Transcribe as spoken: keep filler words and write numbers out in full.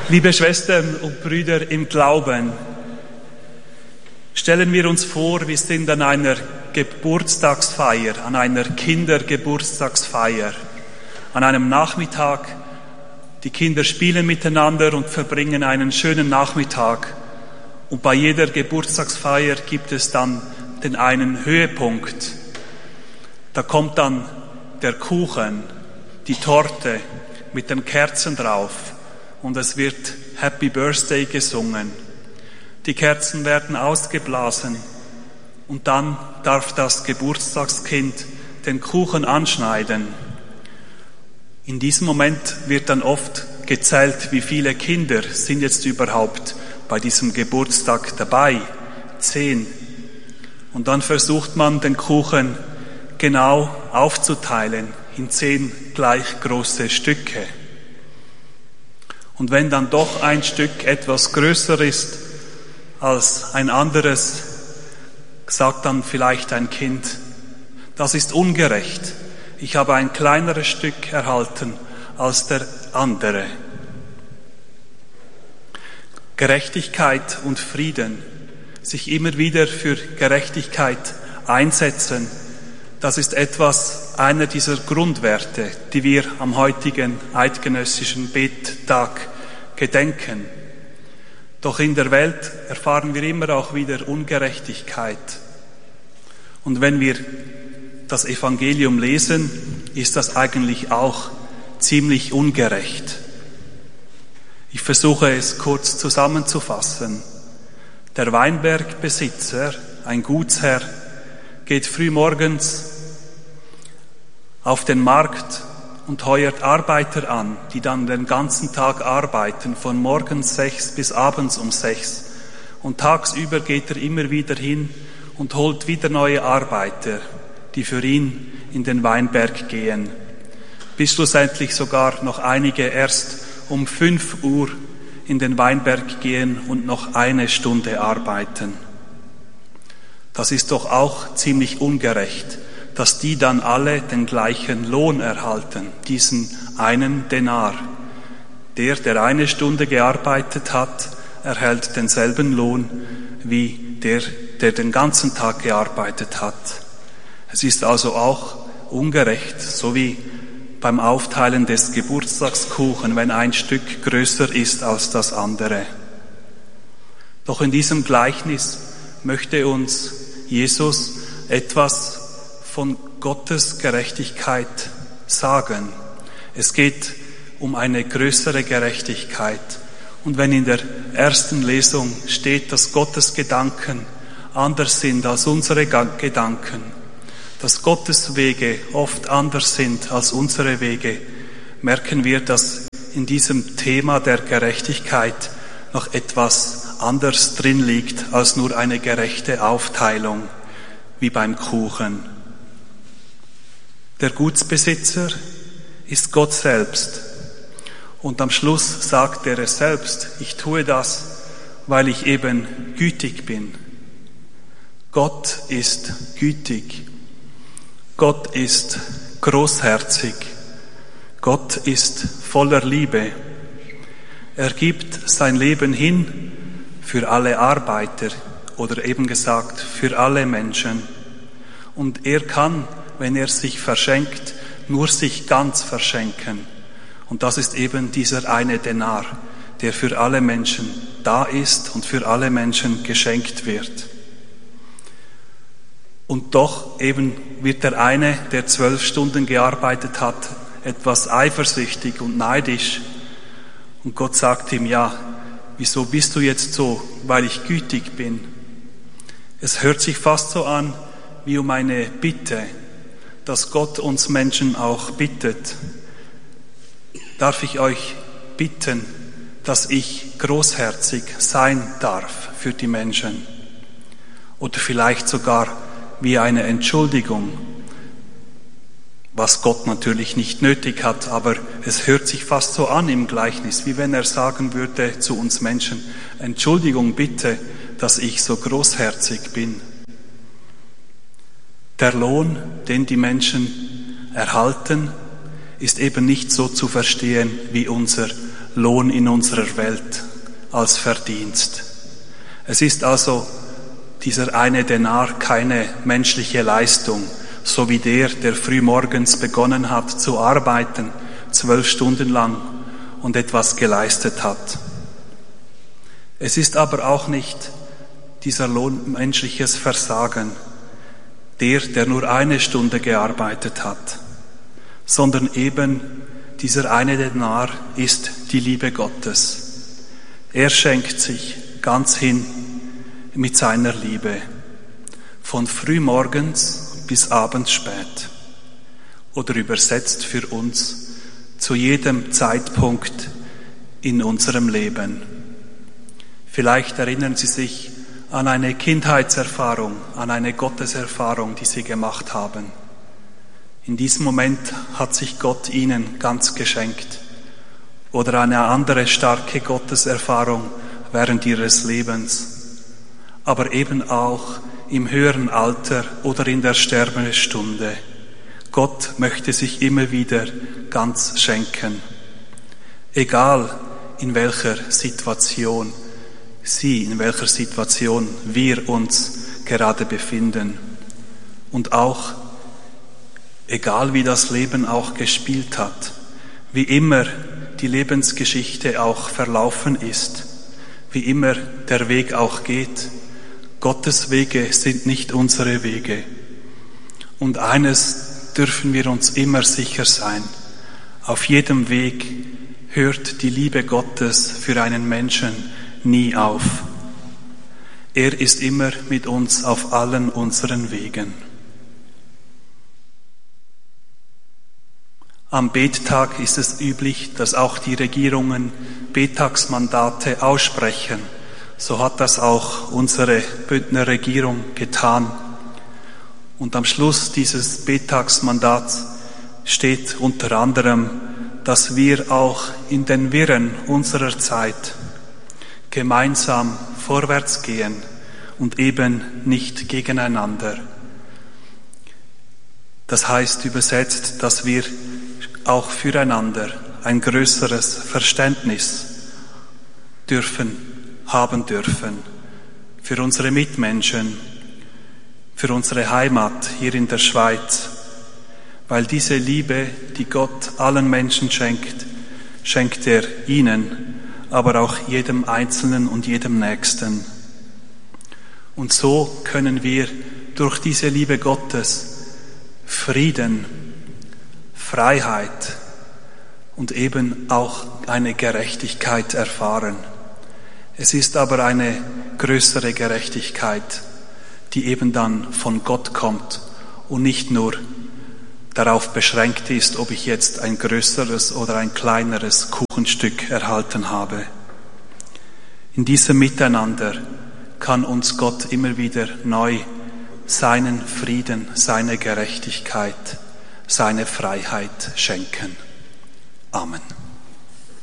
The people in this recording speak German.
Liebe Schwestern und Brüder im Glauben, stellen wir uns vor, wir sind an einer Geburtstagsfeier, an einer Kindergeburtstagsfeier, an einem Nachmittag. Die Kinder spielen miteinander und verbringen einen schönen Nachmittag. Und bei jeder Geburtstagsfeier gibt es dann den einen Höhepunkt. Da kommt dann der Kuchen, die Torte mit den Kerzen drauf. Und es wird Happy Birthday gesungen. Die Kerzen werden ausgeblasen und dann darf das Geburtstagskind den Kuchen anschneiden. In diesem Moment wird dann oft gezählt, wie viele Kinder sind jetzt überhaupt bei diesem Geburtstag dabei. Zehn. Und dann versucht man, den Kuchen genau aufzuteilen in zehn gleich große Stücke. Und wenn dann doch ein Stück etwas größer ist als ein anderes, sagt dann vielleicht ein Kind, das ist ungerecht. Ich habe ein kleineres Stück erhalten als der andere. Gerechtigkeit und Frieden, sich immer wieder für Gerechtigkeit einsetzen, das ist etwas, einer dieser Grundwerte, die wir am heutigen eidgenössischen Bettag gedenken. Doch in der Welt erfahren wir immer auch wieder Ungerechtigkeit. Und wenn wir das Evangelium lesen, ist das eigentlich auch ziemlich ungerecht. Ich versuche es kurz zusammenzufassen. Der Weinbergbesitzer, ein Gutsherr, geht früh morgens auf den Markt und heuert Arbeiter an, die dann den ganzen Tag arbeiten, von morgens sechs bis abends um sechs. Und tagsüber geht er immer wieder hin und holt wieder neue Arbeiter, die für ihn in den Weinberg gehen. Bis schlussendlich sogar noch einige erst um fünf Uhr in den Weinberg gehen und noch eine Stunde arbeiten. Das ist doch auch ziemlich ungerecht, dass die dann alle den gleichen Lohn erhalten, diesen einen Denar. Der, der eine Stunde gearbeitet hat, erhält denselben Lohn wie der, der den ganzen Tag gearbeitet hat. Es ist also auch ungerecht, so wie beim Aufteilen des Geburtstagskuchen, wenn ein Stück größer ist als das andere. Doch in diesem Gleichnis möchte uns Jesus etwas von Gottes Gerechtigkeit sagen. Es geht um eine größere Gerechtigkeit. Und wenn in der ersten Lesung steht, dass Gottes Gedanken anders sind als unsere Gedanken, dass Gottes Wege oft anders sind als unsere Wege, merken wir, dass in diesem Thema der Gerechtigkeit noch etwas anders drin liegt als nur eine gerechte Aufteilung, wie beim Kuchen. Der Gutsbesitzer ist Gott selbst. Und am Schluss sagt er es selbst, ich tue das, weil ich eben gütig bin. Gott ist gütig. Gott ist großherzig. Gott ist voller Liebe. Er gibt sein Leben hin für alle Arbeiter oder eben gesagt für alle Menschen. Und er kann, wenn er sich verschenkt, nur sich ganz verschenken. Und das ist eben dieser eine Denar, der für alle Menschen da ist und für alle Menschen geschenkt wird. Und doch eben wird der eine, der zwölf Stunden gearbeitet hat, etwas eifersüchtig und neidisch. Und Gott sagt ihm, ja, wieso bist du jetzt so? Weil ich gütig bin. Es hört sich fast so an wie um eine Bitte, dass Gott uns Menschen auch bittet. Darf ich euch bitten, dass ich großherzig sein darf für die Menschen? Oder vielleicht sogar wie eine Entschuldigung, was Gott natürlich nicht nötig hat, aber es hört sich fast so an im Gleichnis, wie wenn er sagen würde zu uns Menschen, Entschuldigung bitte, dass ich so großherzig bin. Der Lohn, den die Menschen erhalten, ist eben nicht so zu verstehen wie unser Lohn in unserer Welt, als Verdienst. Es ist also dieser eine Denar keine menschliche Leistung, so wie der, der frühmorgens begonnen hat zu arbeiten, zwölf Stunden lang und etwas geleistet hat. Es ist aber auch nicht dieser Lohn menschliches Versagen, der, der nur eine Stunde gearbeitet hat, sondern eben dieser eine Denar ist die Liebe Gottes. Er schenkt sich ganz hin mit seiner Liebe, von frühmorgens bis abends spät, oder übersetzt für uns zu jedem Zeitpunkt in unserem Leben. Vielleicht erinnern Sie sich an eine Kindheitserfahrung, an eine Gotteserfahrung, die Sie gemacht haben. In diesem Moment hat sich Gott Ihnen ganz geschenkt. Oder eine andere starke Gotteserfahrung während Ihres Lebens. Aber eben auch im höheren Alter oder in der Sterbestunde. Gott möchte sich immer wieder ganz schenken. Egal in welcher Situation Sie, in welcher Situation wir uns gerade befinden. Und auch, egal wie das Leben auch gespielt hat, wie immer die Lebensgeschichte auch verlaufen ist, wie immer der Weg auch geht, Gottes Wege sind nicht unsere Wege. Und eines dürfen wir uns immer sicher sein: Auf jedem Weg hört die Liebe Gottes für einen Menschen nie auf. Er ist immer mit uns auf allen unseren Wegen. Am Bettag ist es üblich, dass auch die Regierungen Bettagsmandate aussprechen. So hat das auch unsere Bündner Regierung getan. Und am Schluss dieses Bettagsmandats steht unter anderem, dass wir auch in den Wirren unserer Zeit gemeinsam vorwärts gehen und eben nicht gegeneinander. Das heißt übersetzt, dass wir auch füreinander ein größeres Verständnis dürfen, haben dürfen, für unsere Mitmenschen, für unsere Heimat hier in der Schweiz, weil diese Liebe, die Gott allen Menschen schenkt, schenkt er ihnen, aber auch jedem Einzelnen und jedem Nächsten. Und so können wir durch diese Liebe Gottes Frieden, Freiheit und eben auch eine Gerechtigkeit erfahren. Es ist aber eine größere Gerechtigkeit, die eben dann von Gott kommt und nicht nur darauf beschränkt ist, ob ich jetzt ein größeres oder ein kleineres Kuchenstück erhalten habe. In diesem Miteinander kann uns Gott immer wieder neu seinen Frieden, seine Gerechtigkeit, seine Freiheit schenken. Amen.